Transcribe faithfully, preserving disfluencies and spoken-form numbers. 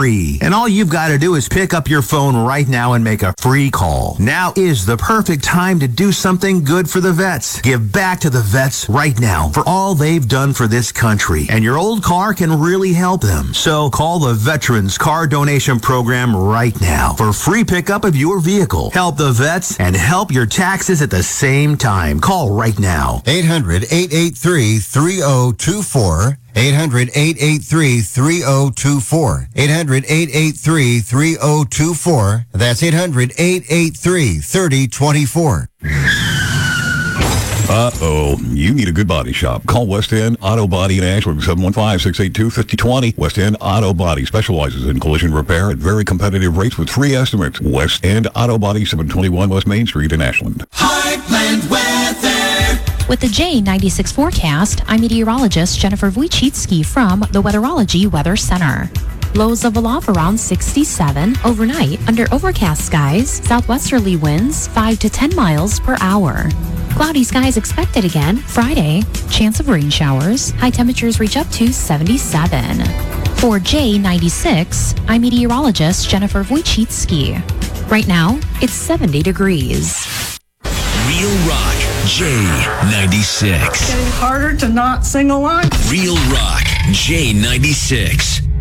free. And all you've got to do is pick up your phone right now and make a free call. Now is the perfect time to do something good for the vets. Give back to the vets right now for all they've done for this country. And your old car can really help them. So call the Veterans Car Donation Program right now for free pickup of your vehicle. Help the vets and help your taxes at the same time. Call right now. eight hundred, eight eight three, three oh two four. eight hundred, eight eight three, three oh two four. eight hundred, eight eight three, three oh two four. That's eight hundred, eight eight three, three oh two four. Uh-oh, you need a good body shop. Call West End Auto Body in Ashland, seven one five, six eight two, five oh two oh. West End Auto Body specializes in collision repair at very competitive rates with free estimates. West End Auto Body, seven twenty-one West Main Street in Ashland. Heartland Weather. With the J ninety-six forecast, I'm meteorologist Jennifer Wojcicki from the Weatherology Weather Center. Lows of aloft around sixty-seven. Overnight, under overcast skies, southwesterly winds five to ten miles per hour. Cloudy skies expected again Friday. Chance of rain showers. High temperatures reach up to seventy-seven. For J ninety-six, I'm meteorologist Jennifer Wojcicki. Right now, it's seventy degrees. Real Rock, J ninety-six. Getting harder to not sing along. Real Rock, J ninety-six.